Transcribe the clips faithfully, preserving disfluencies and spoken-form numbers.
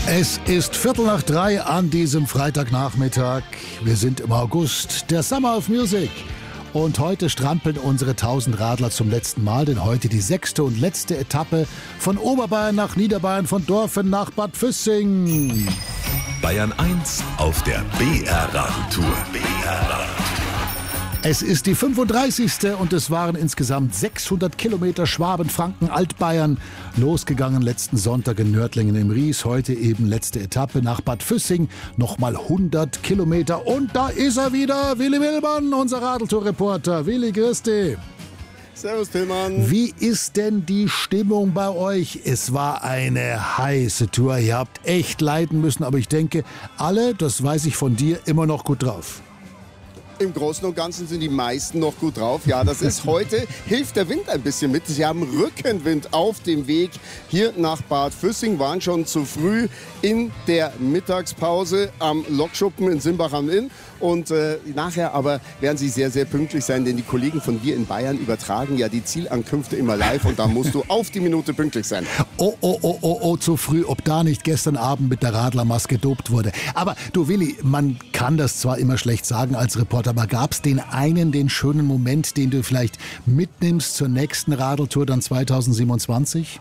Es ist Viertel nach drei an diesem Freitagnachmittag. Wir sind im August, der Summer of Music. Und heute strampeln unsere tausend Radler zum letzten Mal, denn heute die sechste und letzte Etappe von Oberbayern nach Niederbayern, von Dorfen nach Bad Füssing. Bayern eins auf der B R-Radtour. B R-Radtour. Es ist die fünfunddreißigste und es waren insgesamt sechshundert Kilometer Schwaben-Franken Altbayern. Losgegangen letzten Sonntag in Nördlingen im Ries. Heute eben letzte Etappe nach Bad Füssing. Nochmal hundert Kilometer. Und da ist er wieder, Willi Willmann, unser Radeltour-Reporter. Willi, grüß dich. Servus, Tillmann. Wie ist denn die Stimmung bei euch? Es war eine heiße Tour. Ihr habt echt leiden müssen. Aber ich denke, alle, das weiß ich von dir, immer noch gut drauf. Im Großen und Ganzen sind die meisten noch gut drauf. Ja, das ist heute, hilft der Wind ein bisschen mit. Sie haben Rückenwind auf dem Weg hier nach Bad Füssing, waren schon zu früh in der Mittagspause am Lokschuppen in Simbach am Inn. Und äh, nachher aber werden sie sehr, sehr pünktlich sein, denn die Kollegen von Wir in Bayern übertragen ja die Zielankünfte immer live und da musst du auf die Minute pünktlich sein. Oh, oh, oh, oh, oh, zu früh, ob da nicht gestern Abend mit der Radlermaske gedopt wurde. Aber du Willi, man kann das zwar immer schlecht sagen als Reporter, aber gab es den einen, den schönen Moment, den du vielleicht mitnimmst zur nächsten Radeltour dann zweitausendsiebenundzwanzig?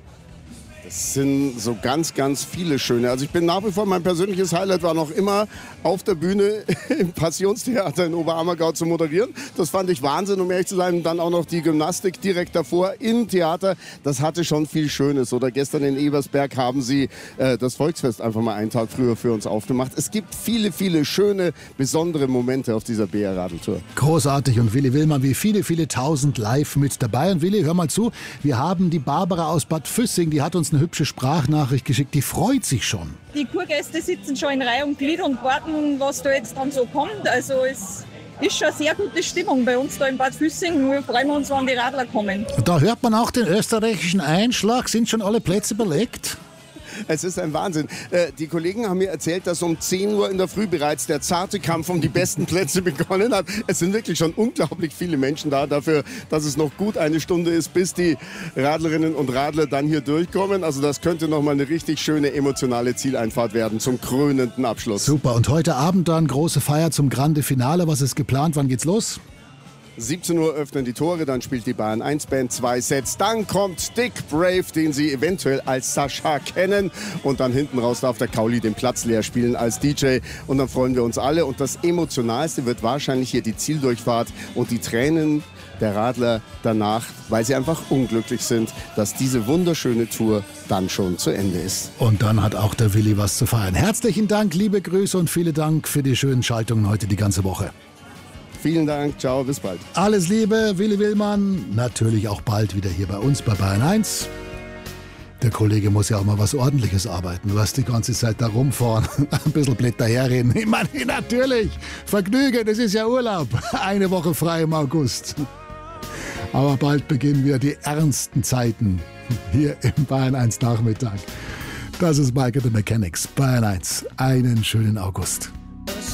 Es sind so ganz, ganz viele schöne. Also ich bin nach wie vor, mein persönliches Highlight war noch immer auf der Bühne im Passionstheater in Oberammergau zu moderieren. Das fand ich Wahnsinn, um ehrlich zu sein. Und dann auch noch die Gymnastik direkt davor im Theater. Das hatte schon viel Schönes. Oder gestern in Ebersberg haben sie äh, das Volksfest einfach mal einen Tag früher für uns aufgemacht. Es gibt viele, viele schöne, besondere Momente auf dieser B R-Radeltour. Großartig. Und Willi Willmann, wie viele, viele tausend live mit dabei. Und Willi, hör mal zu, wir haben die Barbara aus Bad Füssing, die hat uns eine hübsche Sprachnachricht geschickt, die freut sich schon. Die Kurgäste sitzen schon in Reihe und Glied und warten, was da jetzt dann so kommt. Also es ist schon sehr gute Stimmung bei uns da in Bad Füssing. Wir freuen uns, wenn die Radler kommen. Da hört man auch den österreichischen Einschlag. Sind schon alle Plätze belegt? Es ist ein Wahnsinn. Äh, die Kollegen haben mir erzählt, dass um zehn Uhr in der Früh bereits der zarte Kampf um die besten Plätze begonnen hat. Es sind wirklich schon unglaublich viele Menschen da dafür, dass es noch gut eine Stunde ist, bis die Radlerinnen und Radler dann hier durchkommen. Also das könnte noch mal eine richtig schöne emotionale Zieleinfahrt werden zum krönenden Abschluss. Super. Und heute Abend dann große Feier zum Grande Finale. Was ist geplant? Wann geht's los? siebzehn Uhr öffnen die Tore, dann spielt die Bayern eins Band zwei Sets. Dann kommt Dick Brave, den Sie eventuell als Sascha kennen. Und dann hinten raus darf der Kauli den Platz leer spielen als D J. Und dann freuen wir uns alle. Und das Emotionalste wird wahrscheinlich hier die Zieldurchfahrt und die Tränen der Radler danach, weil sie einfach unglücklich sind, dass diese wunderschöne Tour dann schon zu Ende ist. Und dann hat auch der Willi was zu feiern. Herzlichen Dank, liebe Grüße und vielen Dank für die schönen Schaltungen heute die ganze Woche. Vielen Dank, ciao, bis bald. Alles Liebe, Willi Willmann. Natürlich auch bald wieder hier bei uns bei Bayern eins. Der Kollege muss ja auch mal was Ordentliches arbeiten. Du hast die ganze Zeit da rumfahren, ein bisschen blöd daherreden. Ich meine, natürlich, Vergnügen, das ist ja Urlaub. Eine Woche frei im August. Aber bald beginnen wieder die ernsten Zeiten hier im Bayern eins Nachmittag. Das ist Michael the Mechanics, Bayern eins. Einen schönen August.